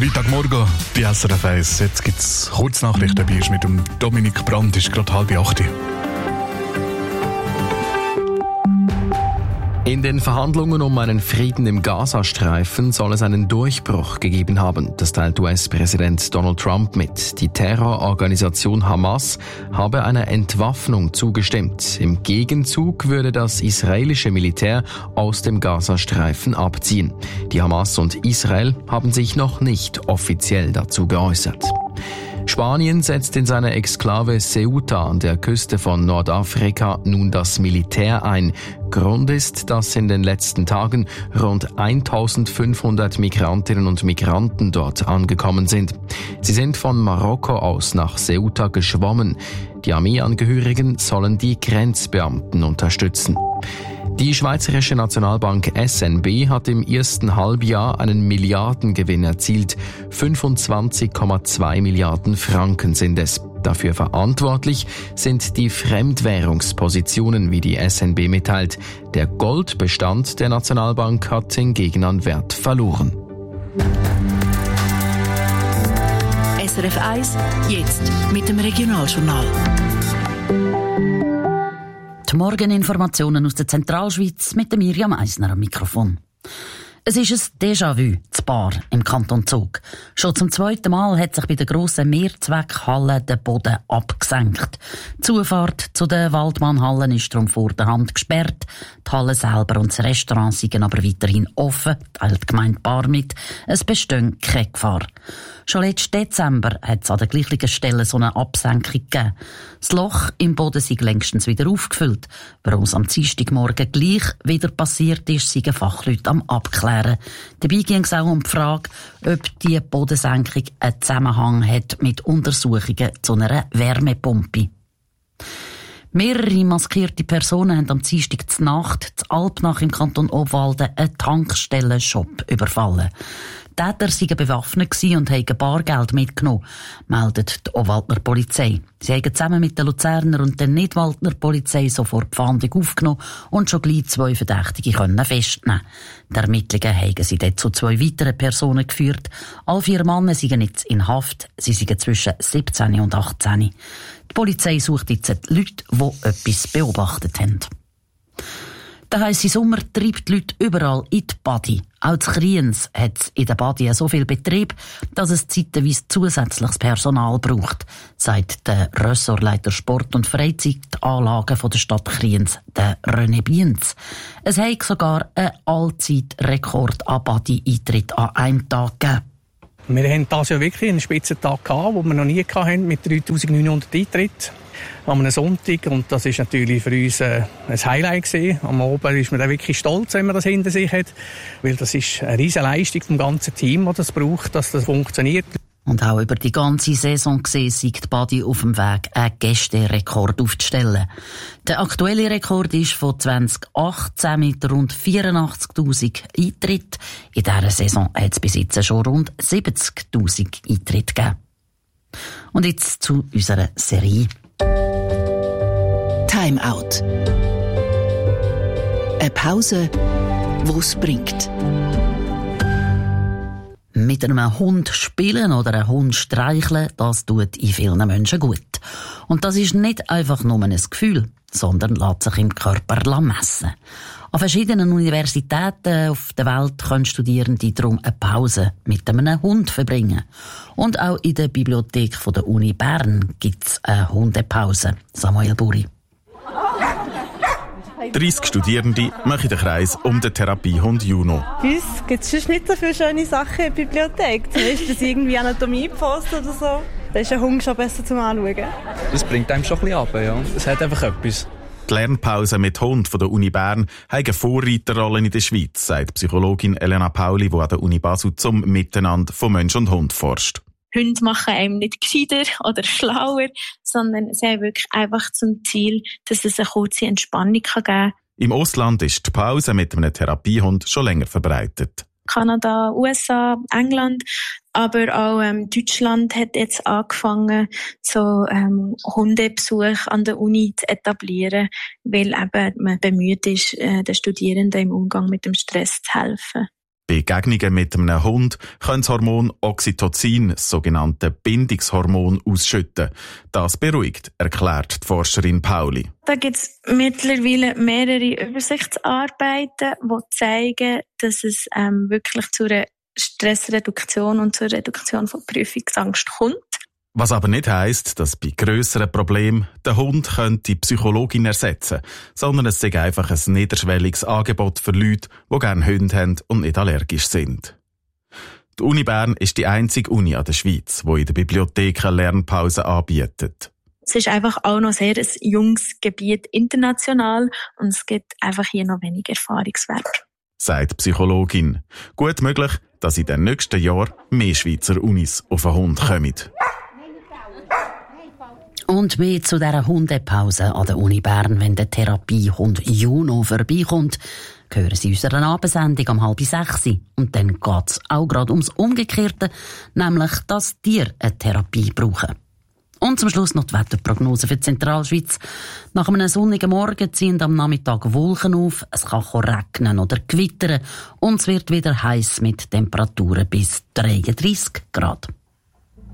Freitagmorgen bei SRF 1. Jetzt gibt es Kurznachrichten. Dabei ist mit dem Dominik Brandt, ist gerade 7:30. In den Verhandlungen um einen Frieden im Gazastreifen soll es einen Durchbruch gegeben haben. Das teilt US-Präsident Donald Trump mit. Die Terrororganisation Hamas habe einer Entwaffnung zugestimmt. Im Gegenzug würde das israelische Militär aus dem Gazastreifen abziehen. Die Hamas und Israel haben sich noch nicht offiziell dazu geäußert. Spanien setzt in seiner Exklave Ceuta an der Küste von Nordafrika nun das Militär ein. Grund ist, dass in den letzten Tagen rund 1500 Migrantinnen und Migranten dort angekommen sind. Sie sind von Marokko aus nach Ceuta geschwommen. Die Armeeangehörigen sollen die Grenzbeamten unterstützen. Die Schweizerische Nationalbank SNB hat im ersten Halbjahr einen Milliardengewinn erzielt. 25,2 Milliarden Franken sind es. Dafür verantwortlich sind die Fremdwährungspositionen, wie die SNB mitteilt. Der Goldbestand der Nationalbank hat hingegen an Wert verloren. SRF 1, jetzt mit dem Regionaljournal. Die Morgeninformationen aus der Zentralschweiz mit Miriam Eisner am Mikrofon. Es ist ein Déjà-vu, das Bar im Kanton Zug. Schon zum zweiten Mal hat sich bei der grossen Mehrzweckhalle der Boden abgesenkt. Die Zufahrt zu den Waldmannhallen ist darum vor der Hand gesperrt. Die Halle selber und das Restaurant sind aber weiterhin offen, teilt die Gemeinde Bar mit. Es besteht keine Gefahr. Schon letzten Dezember hat es an der gleichen Stelle so eine Absenkung gegeben. Das Loch im Boden sei längstens wieder aufgefüllt. Warum es am Dienstagmorgen gleich wieder passiert ist, sind Fachleute am Abklären. Dabei ging es auch um die Frage, ob die Bodensenkung einen Zusammenhang hat mit Untersuchungen zu einer Wärmepumpe. Mehrere maskierte Personen haben am Dienstag zur Nacht in Alpnach im Kanton Obwalden einen Tankstellenshop überfallen. Die Täter waren bewaffnet und haben Bargeld mitgenommen, meldet die Obwaldner Polizei. Sie haben zusammen mit der Luzerner und der Nidwaldner Polizei sofort die Fahndung aufgenommen und schon gleich 2 Verdächtige festnehmen. Die Ermittlungen haben sie dort zu 2 weiteren Personen geführt. Alle 4 Männer sind jetzt in Haft. Sie sind zwischen 17 und 18. Die Polizei sucht jetzt die Leute, die etwas beobachtet haben. Der heisse Sommer treibt die Leute überall in die Badi. Auch in Kriens hat es in der Badi so viel Betrieb, dass es zeitweise zusätzliches Personal braucht, sagt der Ressortleiter Sport und Freizeitanlagen von der Stadt Kriens, der René Bienz. Es hat sogar einen Allzeitrekord an Badi-Eintritt an einem Tag gegeben. Wir haben dieses Jahr wirklich einen Spitzentag gehabt, den wir noch nie hatten, mit 3900 Eintritten an einem Sonntag. Und das ist natürlich für uns ein Highlight gewesen. Am Abend ist man dann wirklich stolz, wenn man das hinter sich hat. Weil das ist eine riesige Leistung vom ganzen Team, das das braucht, dass das funktioniert. Und auch über die ganze Saison gesehen ist die Badi auf dem Weg, einen Gästerekord aufzustellen. Der aktuelle Rekord ist von 2018 mit rund 84'000 Eintritten. In dieser Saison hat es bis jetzt schon rund 70'000 Eintritte gegeben. Und jetzt zu unserer Serie. Time Out. Eine Pause, die es bringt. Mit einem Hund spielen oder einen Hund streicheln, das tut in vielen Menschen gut. Und das ist nicht einfach nur ein Gefühl, sondern lässt sich im Körper messen. An verschiedenen Universitäten auf der Welt können Studierende darum eine Pause mit einem Hund verbringen. Und auch in der Bibliothek der Uni Bern gibt es eine Hundepause. Samuel Buri. 30 Studierende machen den Kreis um den Therapiehund Juno. Bei uns gibt es nicht so viele schöne Sachen in der Bibliothek. Zum Beispiel irgendwie Anatomie-Post oder so. Da ist ein Hund schon besser zum Anschauen. Das bringt einem schon ein bisschen ab, ja. Es hat einfach etwas. Die Lernpause mit Hund von der Uni Bern hat eine Vorreiterrolle in der Schweiz, sagt Psychologin Elena Pauli, die an der Uni Basel zum Miteinander von Mensch und Hund forscht. Hunde machen einem nicht gescheiter oder schlauer, sondern sie haben wirklich einfach zum Ziel, dass es eine kurze Entspannung geben kann. Im Ausland ist die Pause mit einem Therapiehund schon länger verbreitet. Kanada, USA, England, aber auch Deutschland hat jetzt angefangen, so Hundebesuch an der Uni zu etablieren, weil eben man bemüht ist, den Studierenden im Umgang mit dem Stress zu helfen. Begegnungen mit einem Hund können das Hormon Oxytocin, das sogenannte Bindungshormon, ausschütten. Das beruhigt, erklärt die Forscherin Pauli. Da gibt es mittlerweile mehrere Übersichtsarbeiten, die zeigen, dass es wirklich zu einer Stressreduktion und zur Reduktion von Prüfungsangst kommt. Was aber nicht heisst, dass bei grösseren Problemen der Hund die Psychologin ersetzen könnte, sondern es sei einfach ein niederschwelliges Angebot für Leute, die gerne Hunde haben und nicht allergisch sind. Die Uni Bern ist die einzige Uni an der Schweiz, die in der Bibliothek eine Lernpause anbietet. Es ist einfach auch noch sehr ein junges Gebiet international und es gibt einfach hier noch wenig Erfahrungswert. Sagt die Psychologin. Gut möglich, dass in den nächsten Jahren mehr Schweizer Unis auf einen Hund kommen. Und mehr zu dieser Hundepause an der Uni Bern, wenn der Therapiehund Juno vorbeikommt. Hören Sie unserer Abendsendung um 5:30. Und dann geht es auch gerade ums Umgekehrte, nämlich, dass Tiere eine Therapie brauchen. Und zum Schluss noch die Wetterprognose für die Zentralschweiz. Nach einem sonnigen Morgen ziehen am Nachmittag Wolken auf, es kann regnen oder gewittern und es wird wieder heiß mit Temperaturen bis 33 Grad.